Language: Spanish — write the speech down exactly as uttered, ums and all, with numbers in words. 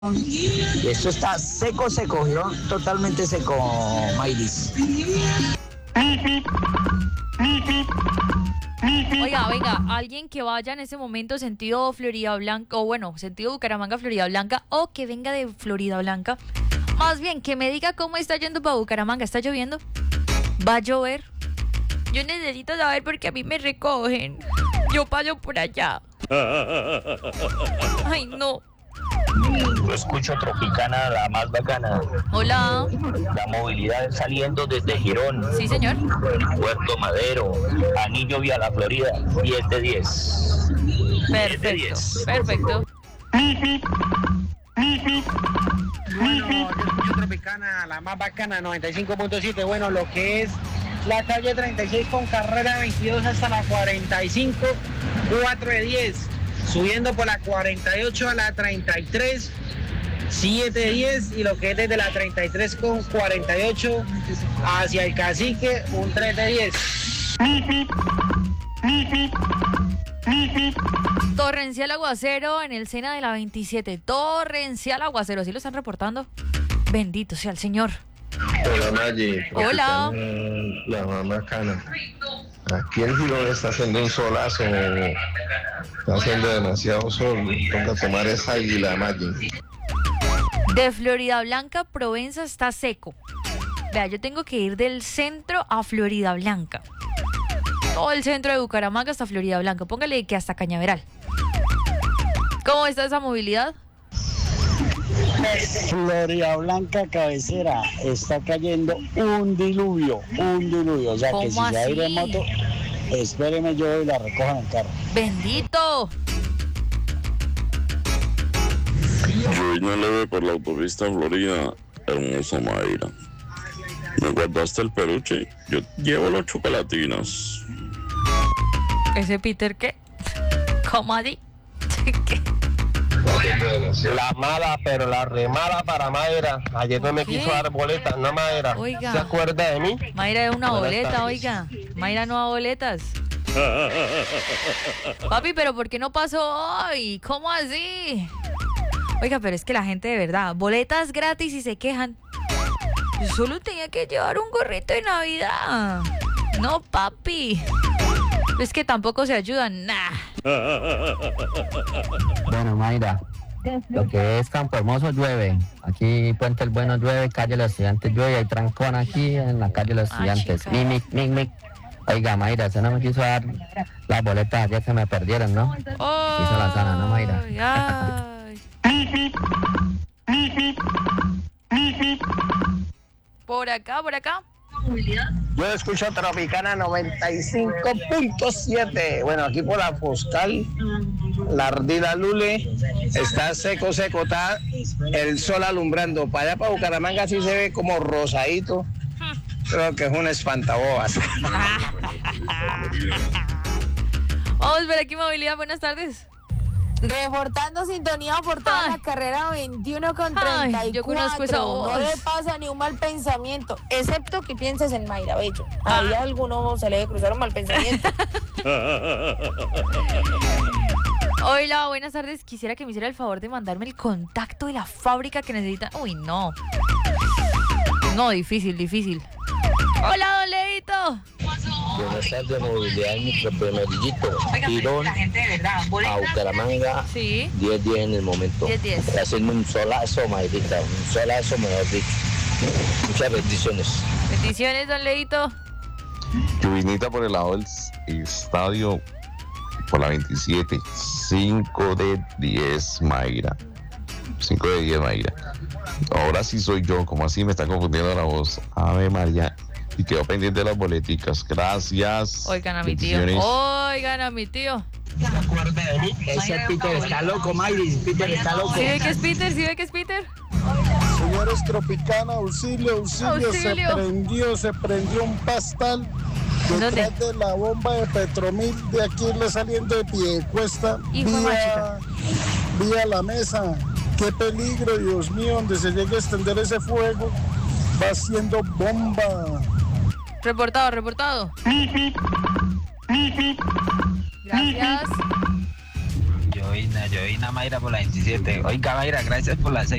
Y esto está seco, seco, ¿no? Totalmente seco, Mayris. Oiga, venga, alguien que vaya en ese momento sentido Florida Blanca, o bueno, sentido Bucaramanga, Florida Blanca, o que venga de Florida Blanca, más bien que me diga cómo está yendo para Bucaramanga. ¿Está lloviendo? ¿Va a llover? Yo necesito saber porque a mí me recogen. Yo paso por allá. Ay, no. Yo escucho Tropicana, la más bacana. Hola. La movilidad saliendo desde Girón. Sí, señor. Puerto Madero, Anillo Vía La Florida, diez de diez. Perfecto, perfecto. Bueno, yo escucho Tropicana, la más bacana, noventa y cinco punto siete. Bueno, lo que es la calle treinta y seis con carrera veintidós hasta la cuarenta y cinco, cuatro de diez. Subiendo por la cuarenta y ocho a la treinta y tres, siete de diez. Y lo que es desde la treinta y tres con cuarenta y ocho hacia el Cacique, un tres de diez. Torrencial aguacero en el Sena de la veintisiete. Torrencial aguacero, ¿sí lo están reportando? Bendito sea el Señor. Hola, Nayi. Hola. La más bacana. Aquí el Girón está haciendo un solazo. Está haciendo demasiado sol. Toca tomar esa águila, Nayi. De Florida Blanca, Provenza está seco. Vea, yo tengo que ir del centro a Florida Blanca. Todo el centro de Bucaramanga hasta Florida Blanca. Póngale que hasta Cañaveral. ¿Cómo está esa movilidad? Florida Blanca, cabecera, está cayendo un diluvio, un diluvio. O sea que si se va a ir en moto, espéreme yo y la recojo en el carro. ¡Bendito! Yo vine leve por la autopista Florida, hermosa Mayra. Me guardaste el peluche, yo llevo los chocolatinos. ¿Ese Peter qué? ¿Cómo así? ¿Qué? La mala, pero la remala para Mayra. Ayer no me ¿Qué? quiso dar boletas, ¿no, Mayra? Oiga. ¿Se acuerda de mí? Mayra es una Buenas boleta, tardes. oiga. Mayra no da boletas. Papi, pero ¿por qué no pasó hoy? ¿Cómo así? Oiga, pero es que la gente de verdad, boletas gratis y se quejan. Yo solo tenía que llevar un gorrito de Navidad. No, papi. Es que tampoco se ayudan, nah. Bueno, Mayra, lo que es Campo Hermoso llueve. Aquí Puente el Bueno llueve, calle Los Estudiantes llueve, hay trancón aquí en la calle Los Estudiantes. chica. Mic, mic, mic. Oiga, Mayra, usted no me quiso dar las boletas ayer, se me perdieron, ¿no? Oh, Hizo la sana, ¿no, Mayra? ay. Por acá, por acá. Yo escucho Tropicana noventa y cinco punto siete. Bueno, aquí por la Postal, la Ardida Lule, está seco, seco, está el sol alumbrando. Para allá, para Bucaramanga, sí se ve como rosadito. Creo que es un espantabobas. Vamos por aquí, movilidad, buenas tardes. Reportando sintonía por toda Ay. la carrera veintiuno con Ay, treinta y cuatro. yo conozco esa voz. No le pasa ni un mal pensamiento, excepto que pienses en Mayra Bello. Ah. Ahí a alguno se le debe cruzar un mal pensamiento. Hola, buenas tardes. Quisiera que me hiciera el favor de mandarme el contacto de la fábrica que necesitan. Uy, no. No, difícil, difícil. Hola, Don Leito. Buenas tardes, movilidad en microprimerillito. Girón a Bucaramanga, Sí, diez diez en el momento. diez diez. Está haciendo un solazo, Mayrita, un solazo, mejor dicho. Muchas bendiciones. bendiciones, Don Leito. Lluvinita por el lado del estadio, por la veintisiete. cinco de diez, Mayra. cinco de diez, Mayra. Ahora sí soy yo, como así me está confundiendo la voz. Ave María. Y quedó pendiente de las boleticas. Gracias. Oigan a mi tío. Bendiciones. Oigan a mi tío. Ese Peter está loco, Mayris. Peter está loco. ¿Sí ve que es Peter? ¿Sí ve que es Peter? Señores Tropicana, auxilio, auxilio, Auxilio. se prendió, se prendió un pastal ¿Dónde? detrás de la bomba de Petromil de aquí le saliendo de Piedecuesta, Hijo de vía, vía la mesa. Qué peligro, Dios mío, donde se llegue a extender ese fuego, va siendo bomba. Reportado, reportado. Gracias. Yo llovizna, llovizna Mayra por la veintisiete. Oiga, Mayra, gracias por las seis.